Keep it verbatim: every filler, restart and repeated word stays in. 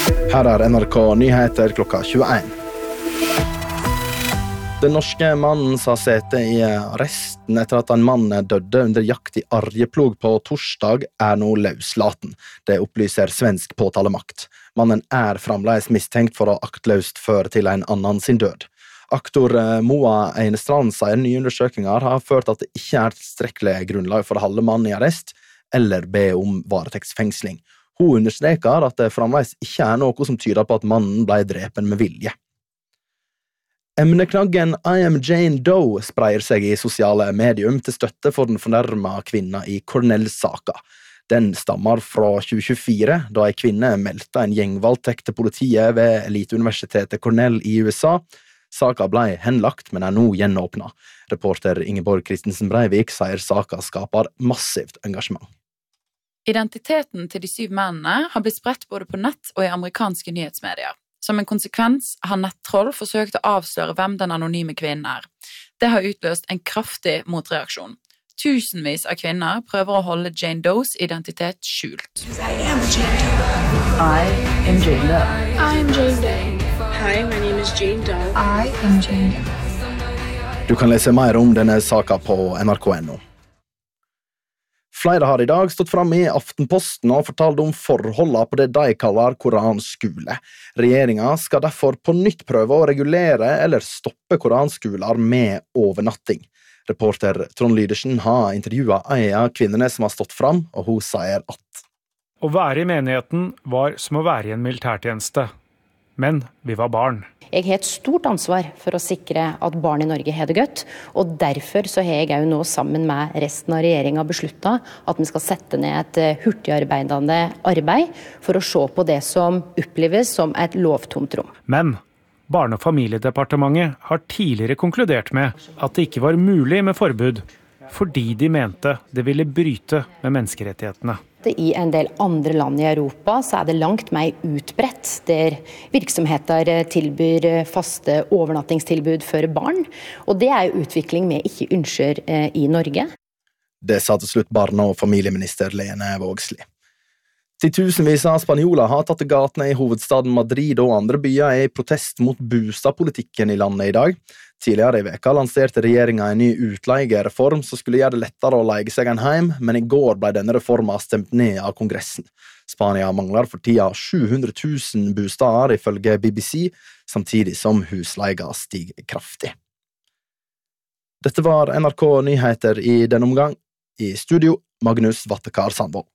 Her er N R K Nyheter klokka tjueen. Den norske mannen sa sete i arresten etter at en mann døde under jakt i Arjeplog på torsdag er nå løslaten. Det opplyser svensk påtalemakt. Mannen er fremdeles mistenkt for å aktløst føre til en annen sin død. Aktor Moa Einestrand sier nye undersøkelser har ført at det ikke er tilstrekkelig grunnlag for å holde mannen i arrest eller be om varetektsfengsling. Hun understreker at det fremdeles ikke er noe som tyder på at mannen ble drepen med vilje. Emneknaggen I am Jane Doe spreier seg i sosiale medium til støtte for den fornærma kvinna i Cornell-saka. Den stammer fra tjue tjuefire, da en kvinne meldte en gjengvoldtekt til politiet ved eliteuniversitetet Cornell i U S A. Saka ble henlagt, men er nå gjenåpnet. Reporter Ingeborg Kristensen Breivik sier saka skaper massivt engasjement. Identiteten til de syv mennene har blitt spredt både på nett og i amerikanske nyhetsmedier. Som en konsekvens har nettroll forsøkt å avsløre hvem den anonyme kvinnen er. Det har utløst en kraftig motreaksjon. Tusenvis av kvinner prøver å holde Jane Does identitet skjult. I am Jane Doe. I am Jane Doe. I am Jane Doe. Hi, my name is Jane Doe. I am Jane Doe. Du kan lese mer om denne saka på N R K punktum N O. Flere har i dag stått fram i Aftenposten og fortalt om forholdene på det de kaller koranskole. Regjeringen skal derfor på nytt prøve å regulere eller stoppe koranskoler med overnatting. Reporter Trond Lydersen har intervjuet en av kvinnene som har stått fram, og hun sier at å være i menigheten var som å være i en militærtjeneste. Men vi var barn. Jeg har et stort ansvar for å sikre at barn i Norge har det godt, og derfor så har jeg jo nå sammen med resten av regjeringen besluttet at vi skal sette ned et hurtigarbeidende arbeid for å se på det som oppleves som et lovtomt rom. Men Barne- og familiedepartementet har tidligere konkludert med at det ikke var mulig med forbud, fordi de mente det ville bryte med menneskerettighetene. I en del andre land i Europa så er det langt mer utbredt, der virksomheter tilbyr faste overnattingstilbud for barn, og det er jo utvikling vi ikke ønsker i Norge. Det sa til slutt barne- og familieminister Lene Vågslid. Titusenvis av spanjoler har tatt til gatene i hovedstaden Madrid og andre byer i protest mot boligpolitikken i landet i dag. Tidligere i veka lanserte regjeringen en ny utleiereform som skulle gjøre det lettere å leie seg en heim, men i går ble denne reformen stemt ned av Kongressen. Spania mangler for tida sju hundre tusen bostader ifølge B B C, samtidig som husleia stiger kraftig. Dette var N R K Nyheter i denne omgang. I studio, Magnus Vattekar Sandvold.